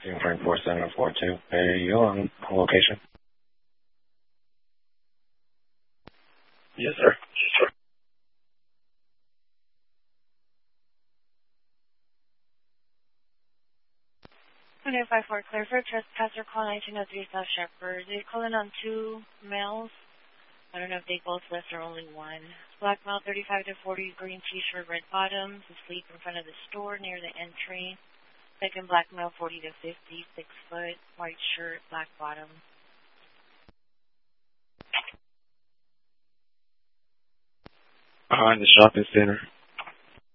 Frank 4742. Are you on location? Yes, sir. Yes, sir. Okay, 54 clear for trespasser call 1903 South Shepherd. They're calling on two males. I don't know if they both left or only one. Black male, 35 to 40, green t-shirt, red bottoms, asleep in front of the store near the entry. Second black male, 40 to 50, 6 foot, white shirt, black bottom. In the shopping center.